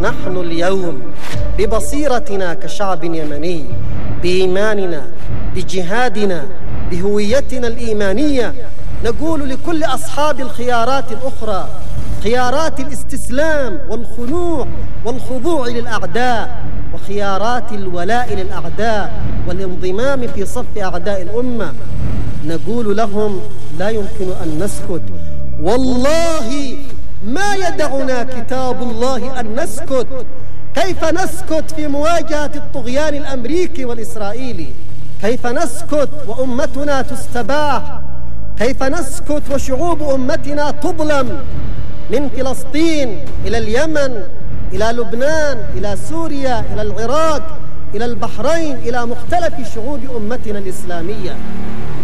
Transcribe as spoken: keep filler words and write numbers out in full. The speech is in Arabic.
نحن اليوم ببصيرتنا كشعب يمني، بإيماننا، بجهادنا، بهويتنا الإيمانية، نقول لكل أصحاب الخيارات الأخرى، خيارات الاستسلام والخنوع والخضوع للأعداء، وخيارات الولاء للأعداء والانضمام في صف أعداء الأمة، نقول لهم لا يمكن أن نسكت. والله ما يدعنا كتاب الله أن نسكت. كيف نسكت في مواجهة الطغيان الأمريكي والإسرائيلي؟ كيف نسكت وأمتنا تستباح؟ كيف نسكت وشعوب أمتنا تظلم من فلسطين إلى اليمن إلى لبنان إلى سوريا إلى العراق إلى البحرين إلى مختلف شعوب أمتنا الإسلامية؟